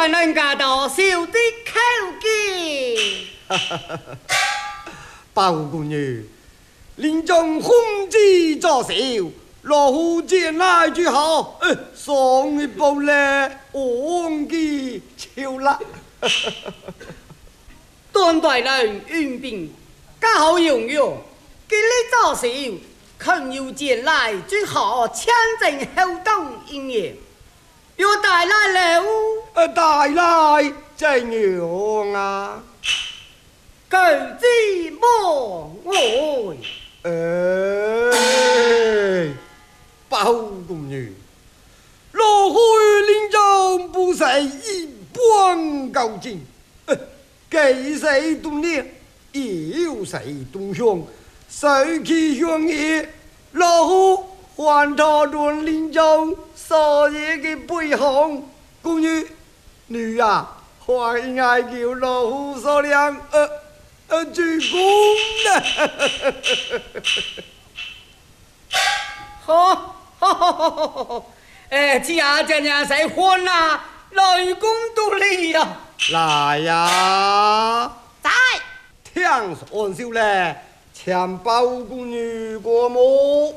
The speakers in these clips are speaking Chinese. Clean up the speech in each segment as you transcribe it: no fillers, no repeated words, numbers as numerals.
大人驾到，小弟叩见。 包姑娘，临终婚祭作寿，老夫见来就好。送一步来，忘记求了。 段大人运兵，家好用用，今日作寿，肯有见来最好千正后当应验。若带来了， 带来怎样啊？ 狗子莫爱。 包公女，老夫临终不是一般高进，给谁动力，有谁动胸，谁去相爷，老夫还他论临终所有的背后，公女，女啊，还应该叫老夫所量，鞠躬呢。 好，家家谁欢呐？雷公都来呀！ 来呀！ 在。 听说笑嘞，请包公女过目。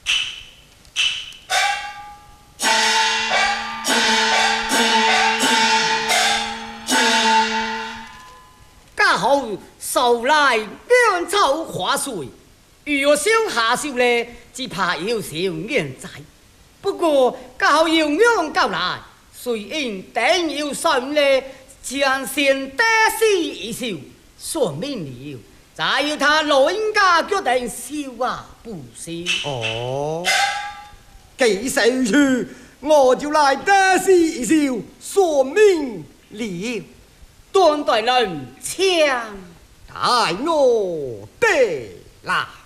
家好，受来两草花水，如果想下手呢，只怕有少眼在。不过家好用用到来，虽因定要信呢，将先得势一笑，说明了，再要他老人家决定笑啊不笑。 哦，既谁去，我就来得势一笑，说明了。 段大人，请带我得来。